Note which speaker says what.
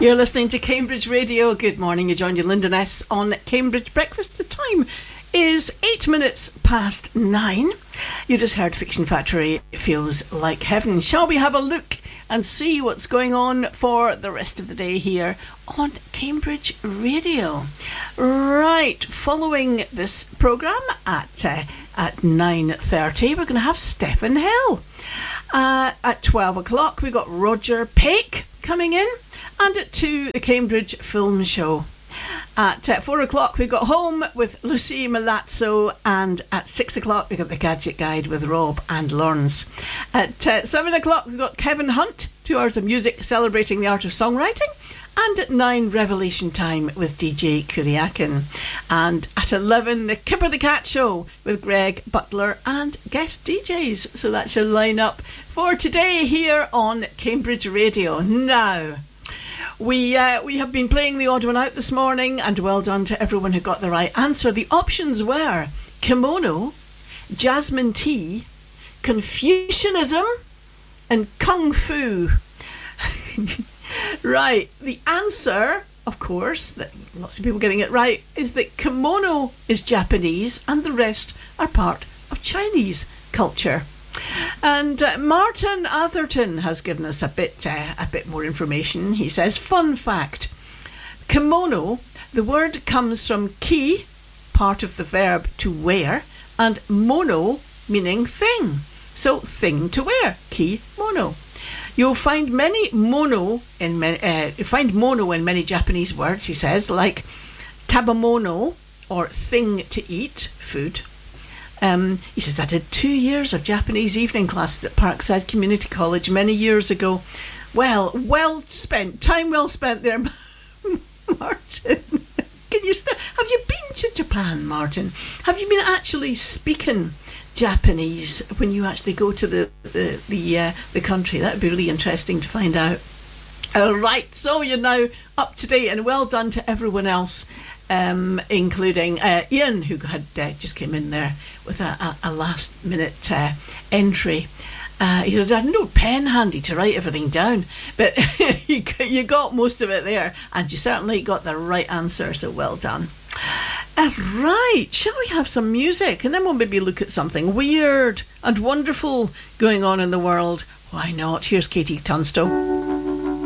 Speaker 1: You're listening to Cambridge Radio. Good morning. You joined your Lyndon S on Cambridge Breakfast. The time is 8 minutes past 9. You just heard Fiction Factory, Feels Like Heaven. Shall we have a look and see what's going on for the rest of the day here on Cambridge Radio? Right, following this programme at 9:30, we're going to have Stefan Hill. At 12 o'clock, we've got Roger Pake coming in. And at 2, the Cambridge Film Show. At 4 o'clock, we've got Home with Lucy Milazzo. And at 6 o'clock, we've got the Gadget Guide with Rob and Lawrence. At 7 o'clock, we've got Kevin Hunt, 2 hours of music celebrating the art of songwriting. And at 9, Revelation Time with DJ Kuriakin. And at 11, the Kipper the Cat Show with Greg Butler and guest DJs. So that's your lineup for today here on Cambridge Radio. Now, we have been playing the odd one out this morning, and well done to everyone who got the right answer. The options were kimono, jasmine tea, Confucianism, and kung fu. Right, the answer, of course, that lots of people getting it right, is that kimono is Japanese and the rest are part of Chinese culture. And Martin Atherton has given us a bit more information. He says, fun fact, kimono, the word comes from ki, part of the verb to wear, and mono, meaning thing. So thing to wear, kimono. You'll find mono in many Japanese words, he says, like tabamono, or thing to eat, food. He says, I did 2 years of Japanese evening classes at Parkside Community College many years ago. Well spent there, Martin. Have you been to Japan, Martin? Have you been actually speaking Japanese when you actually go to the country? That would be really interesting to find out. All right, so you're now up to date, and well done to everyone else, including Ian, who had just came in there with a last minute entry. He said, I had no pen handy to write everything down, but you got most of it there, and you certainly got the right answer, so well done. Right, shall we have some music, and then we'll maybe look at something weird and wonderful going on in the world? Why not? Here's Katie Tunstall.